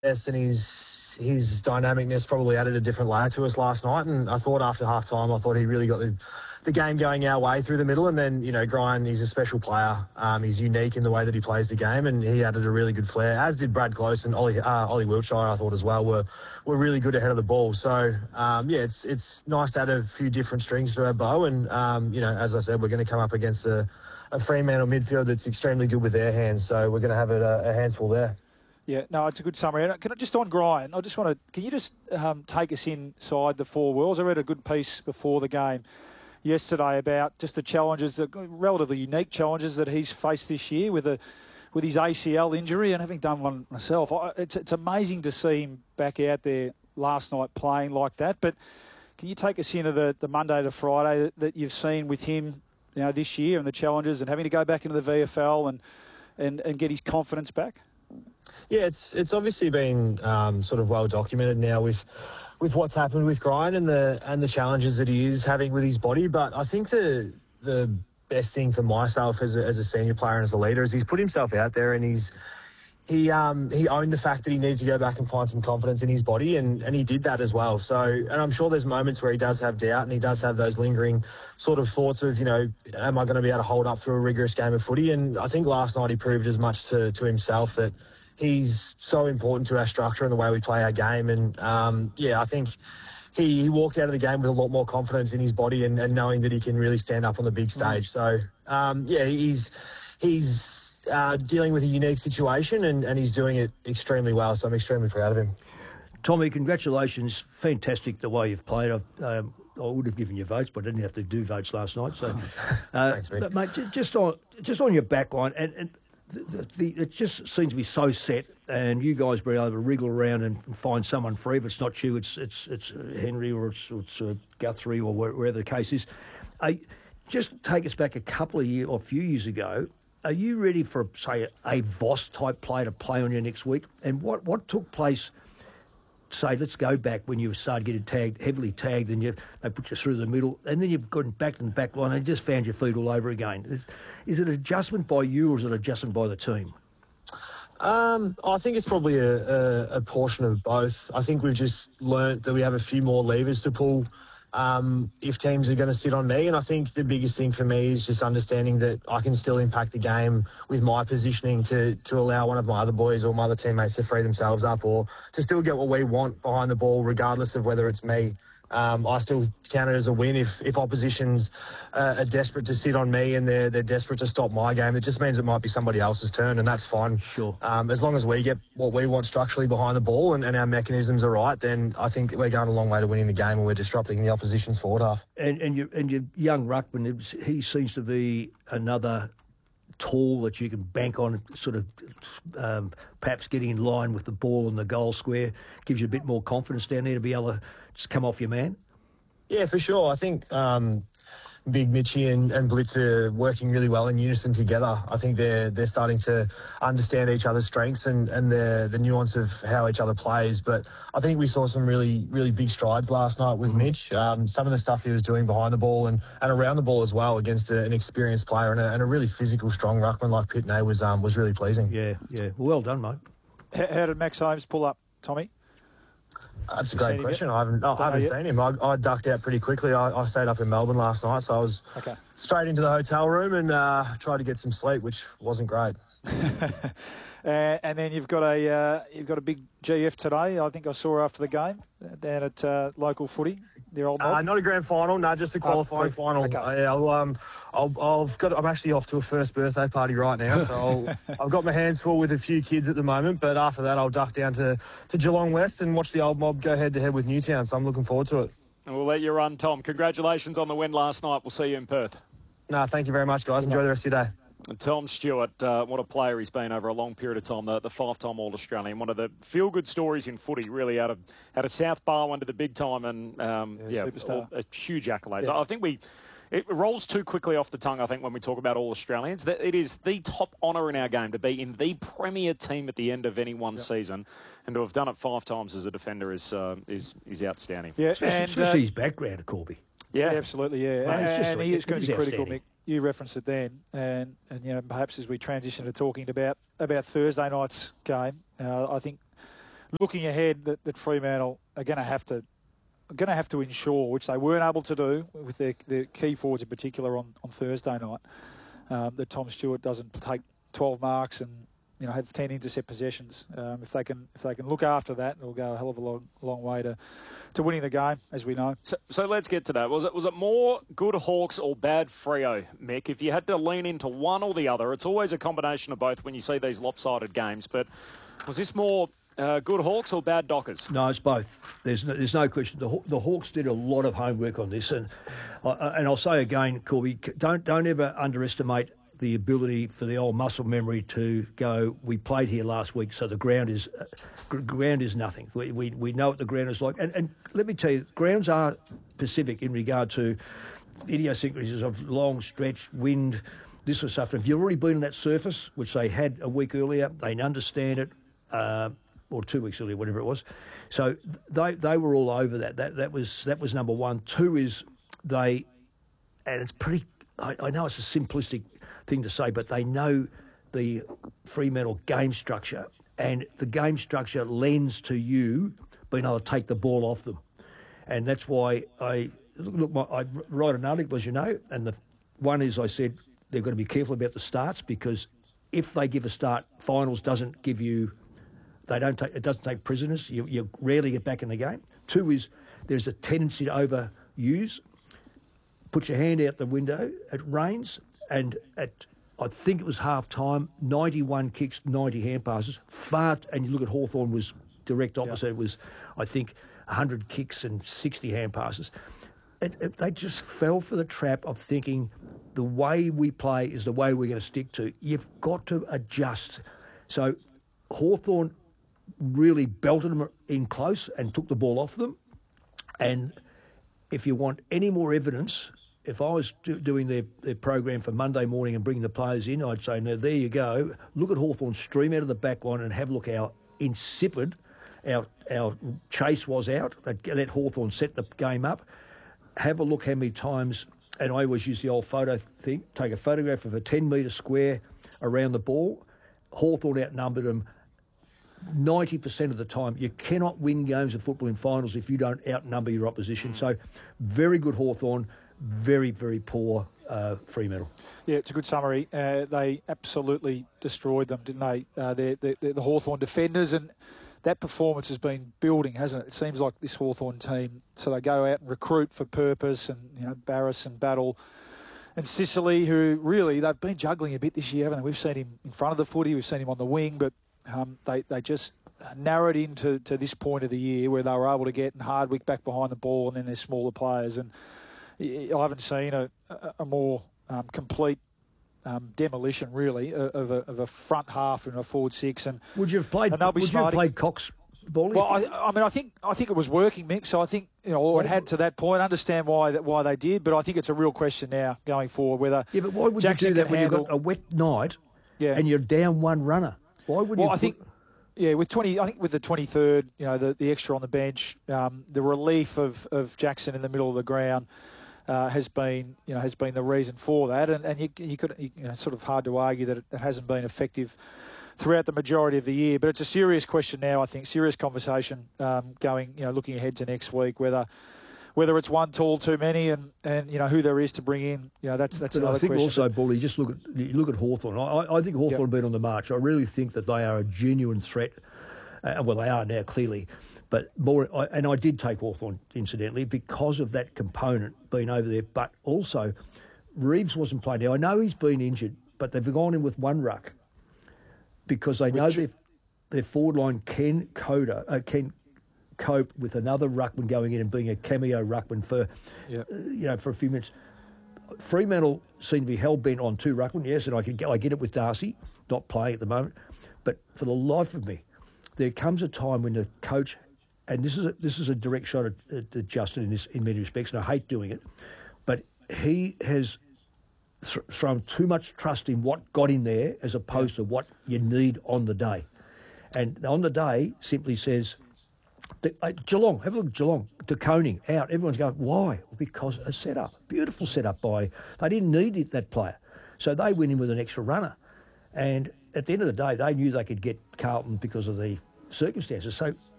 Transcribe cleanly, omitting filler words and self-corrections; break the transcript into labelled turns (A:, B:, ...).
A: Yes, and his dynamicness probably added a different layer to us last night. And I thought after half time, I thought he really got the game going our way through the middle. And then, Gryan, he's a special player. He's unique in the way that he plays the game, and he added a really good flair, as did Brad Close and Ollie Wiltshire, I thought as well, were really good ahead of the ball. So, it's nice to add a few different strings to our bow. And, as I said, we're going to come up against a Fremantle midfield that's extremely good with their hands. So we're going to have a handful there.
B: Yeah, no, it's a good summary. And can I just on Gryan, can you just take us inside the four worlds? I read a good piece before the game yesterday about just the challenges, the relatively unique challenges that he's faced this year with his ACL injury, and having done one myself, it's amazing to see him back out there last night playing like that. But can you take us into the Monday to Friday that you've seen with him, this year, and the challenges and having to go back into the VFL and get his confidence back?
A: Yeah, it's obviously been sort of well documented now with what's happened with Gryan and the challenges that he is having with his body. But I think the best thing for myself as a senior player and as a leader is he's put himself out there, and he owned the fact that he needed to go back and find some confidence in his body, and he did that as well. So, and I'm sure there's moments where he does have doubt and he does have those lingering sort of thoughts of, am I going to be able to hold up through a rigorous game of footy? And I think last night he proved as much to himself that he's so important to our structure and the way we play our game. And, I think he walked out of the game with a lot more confidence in his body and knowing that he can really stand up on the big stage. So, he's dealing with a unique situation and he's doing it extremely well. So I'm extremely proud of him.
C: Tommy, congratulations. Fantastic the way you've played. I would have given you votes, but I didn't have to do votes last night. So,
A: Thanks, mate.
C: But, mate, just on your back line, and it just seems to be so set, and you guys being able to wriggle around and find someone free. If it's not you, it's Henry or it's Guthrie or wherever the case is. Just take us back a few years ago. Are you ready for, say, a Voss type player to play on you next week? And what took place? Say, let's go back when you started getting heavily tagged, and they put you through the middle, and then you've gone back to the back line and just found your feet all over again. Is it an adjustment by you, or is it an adjustment by the team?
A: I think it's probably a portion of both. I think we've just learnt that we have a few more levers to pull if teams are going to sit on me. And I think the biggest thing for me is just understanding that I can still impact the game with my positioning to allow one of my other boys or my other teammates to free themselves up or to still get what we want behind the ball, regardless of whether it's me. I still count it as a win if oppositions are desperate to sit on me and they're desperate to stop my game. It just means it might be somebody else's turn, and that's fine.
C: Sure.
A: As long as we get what we want structurally behind the ball and our mechanisms are right, then I think we're going a long way to winning the game, and we're disrupting the opposition's forward half.
C: And your young ruckman, he seems to be another tool that you can bank on, sort of perhaps getting in line with the ball in the goal square. Gives you a bit more confidence down there to be able to just come off your man.
A: Yeah, for sure. I think Big Mitchie and Blitz are working really well in unison together. I think they're starting to understand each other's strengths and the nuance of how each other plays. But I think we saw some really, really big strides last night with Mitch. Some of the stuff he was doing behind the ball and around the ball as well against an experienced player and a really physical, strong ruckman like Pitney was really pleasing.
C: Yeah. Well done, mate.
B: How did Max Holmes pull up, Tommy?
A: That's a great question. I haven't seen him. I ducked out pretty quickly. I stayed up in Melbourne last night, so I was straight into the hotel room and tried to get some sleep, which wasn't great.
B: And then you've got a big GF today. I think I saw after the game down at local footy. Their old mob.
A: Not a grand final, just a qualifying final.
B: Okay.
A: I'm actually off to a first birthday party right now, so I've got my hands full with a few kids at the moment. But after that, I'll duck down to Geelong West and watch the old mob go head to head with Newtown. So I'm looking forward to it.
D: And we'll let you run, Tom. Congratulations on the win last night. We'll see you in Perth.
A: Thank you very much, guys. Enjoy the rest of your day.
D: And Tom Stewart, what a player he's been over a long period of time, the five-time All-Australian. One of the feel-good stories in footy, really, out of South Barwon to the big time, and
B: superstar.
D: A huge accolades.
B: Yeah.
D: I think it rolls too quickly off the tongue, I think, when we talk about All-Australians. It is the top honour in our game to be in the premier team at the end of any one season, and to have done it 5 times as a defender is outstanding.
B: Yeah,
C: especially his background, Corby.
B: Yeah, absolutely, yeah.
C: Well,
B: and he is going to be critical,
C: outstanding.
B: Mick. You referenced it then, and perhaps as we transition to talking about Thursday night's game, I think looking ahead, that Fremantle are going to have to ensure, which they weren't able to do with their key forwards in particular on Thursday night, that Tom Stewart doesn't take 12 marks and have 10 intercept possessions. If they can look after that, it'll go a hell of a long way to winning the game, as we know.
D: So let's get to that. Was it more good Hawks or bad Freo, Mick? If you had to lean into one or the other, it's always a combination of both when you see these lopsided games. But was this more good Hawks or bad Dockers?
C: No, it's both. There's no question. The Hawks did a lot of homework on this, and I'll say again, Corby, don't ever underestimate the ability for the old muscle memory to go, we played here last week, so the ground is nothing. We know what the ground is like. And let me tell you, grounds are specific in regard to idiosyncrasies of long stretch, wind, this sort of stuff. If you've already been on that surface, which they had a week earlier, they understand it, or 2 weeks earlier, whatever it was. So they were all over that. That was number one. Two is and it's pretty, I know it's a simplistic thing to say, but they know the Fremantle game structure, and the game structure lends to you being able to take the ball off them. And that's why I write an article, as you know, and the one is I said they've got to be careful about the starts, because if they give a start, finals doesn't give you, it doesn't take prisoners. You rarely get back in the game. Two is there's a tendency to overuse. Put your hand out the window, it rains, and I think it was half time, 91 kicks, 90 hand passes. And you look at Hawthorn was direct opposite. It was, I think, 100 kicks and 60 hand passes. They just fell for the trap of thinking the way we play is the way we're going to stick to. You've got to adjust. So Hawthorn really belted them in close and took the ball off them. And if you want any more evidence, if I was doing their program for Monday morning and bringing the players in, I'd say, now, there you go. Look at Hawthorn stream out of the back line and have a look how insipid our chase was out. Let Hawthorn set the game up. Have a look how many times, and I always use the old photo thing, take a photograph of a 10-metre square around the ball. Hawthorn outnumbered them 90% of the time. You cannot win games of football in finals if you don't outnumber your opposition. So very good Hawthorn. Very, very poor Fremantle.
B: Yeah, it's a good summary. They absolutely destroyed them, didn't they? The Hawthorn defenders, and that performance has been building, hasn't it? It seems like this Hawthorn team, so they go out and recruit for purpose, and Barris and Battle and Sicily, who really, they've been juggling a bit this year, haven't they? We've seen him in front of the footy, we've seen him on the wing, but they just narrowed into this point of the year where they were able to get Hardwick back behind the ball, and then their smaller players. And I haven't seen a more complete demolition, really, of a front half and a forward six. And
C: would you have played Cox volley?
B: Well, I think it was working, Mick. So I think it had to that point. I understand why they did, but I think it's a real question now going forward whether
C: but why would
B: Jackson
C: you do that when you've got a wet night and you're down one runner? Why would you?
B: I think. Yeah, with the 23rd, the extra on the bench, the relief of Jackson in the middle of the ground has been the reason for that, and you could sort of hard to argue that it hasn't been effective throughout the majority of the year. But it's a serious question now. I think serious conversation going looking ahead to next week whether it's one tall too many and who there is to bring in. That's another question.
C: I think also, Bully, just look at Hawthorn. I think Hawthorn have been on the march. I really think that they are a genuine threat. Well, they are now, clearly. But I did take Hawthorn, incidentally, because of that component being over there. But also, Reeves wasn't playing. Now, I know he's been injured, but they've gone in with one ruck because they know their forward line can cope with another ruckman going in and being a cameo ruckman for a few minutes. Fremantle seem to be hell-bent on two ruckmen, yes, and I get it with Darcy not playing at the moment. But for the life of me, there comes a time when the coach, and this is a direct shot at Justin in many respects, and I hate doing it, but he has thrown too much trust in what got in there as opposed to what you need on the day. And on the day simply says, Geelong, have a look at Geelong, De Koning out. Everyone's going, why? Well, because a setup, beautiful setup they didn't need that player. So they went in with an extra runner. And at the end of the day, they knew they could get Carlton because of the circumstances. So